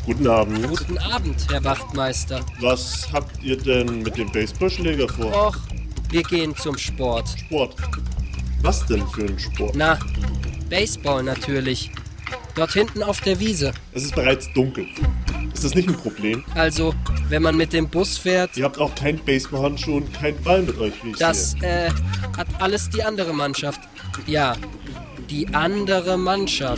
Guten Abend. Guten Abend, Herr Wachtmeister. Was habt ihr denn mit dem Baseballschläger vor? Och, wir gehen zum Sport. Sport. Was denn für ein Sport? Na, Baseball natürlich. Dort hinten auf der Wiese. Es ist bereits dunkel. Ist das nicht ein Problem? Also, wenn man mit dem Bus fährt, Ihr habt auch keinen Baseballhandschuh und keinen Ball mit euch, wie ich das sehe. hat alles die andere Mannschaft. Ja, die andere Mannschaft.